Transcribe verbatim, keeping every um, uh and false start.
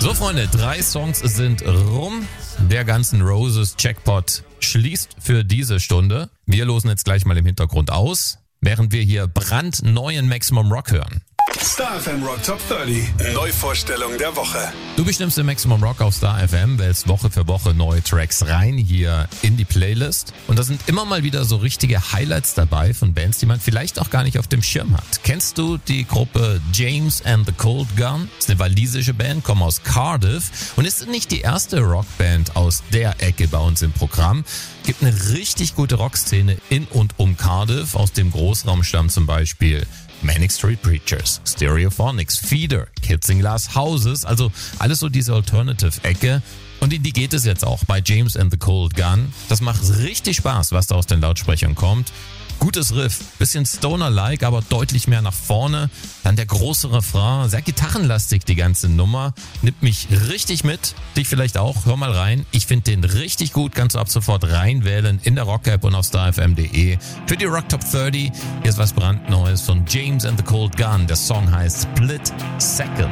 So Freunde, drei Songs sind rum. Der Guns N' Roses Jackpot schließt für diese Stunde. Wir losen jetzt gleich mal im Hintergrund aus, während wir hier brandneuen Maximum Rock hören. Star F M Rock Top dreißig. Neuvorstellung der Woche. Du bestimmst im Maximum Rock auf Star F M, wählst Woche für Woche neue Tracks rein hier in die Playlist. Und da sind immer mal wieder so richtige Highlights dabei von Bands, die man vielleicht auch gar nicht auf dem Schirm hat. Kennst du die Gruppe James and the Cold Gun? Das ist eine walisische Band, kommen aus Cardiff und ist nicht die erste Rockband aus der Ecke bei uns im Programm. Gibt eine richtig gute Rockszene in und um Cardiff. Aus dem Großraum stammen zum Beispiel Manic Street Preachers, Stereophonics, Feeder, Kids in Glass Houses, also alles so diese Alternative-Ecke. Und in die geht es jetzt auch bei James and the Cold Gun. Das macht richtig Spaß, was da aus den Lautsprechern kommt. Gutes Riff, bisschen Stoner-like, aber deutlich mehr nach vorne. Dann der große Refrain, sehr gitarrenlastig die ganze Nummer. Nimmt mich richtig mit, dich vielleicht auch. Hör mal rein. Ich finde den richtig gut, kannst du ab sofort reinwählen in der Rock-App und auf star f m punkt d e. Für die Rock Top dreißig, hier ist was brandneues von James and the Cold Gun. Der Song heißt Split Second.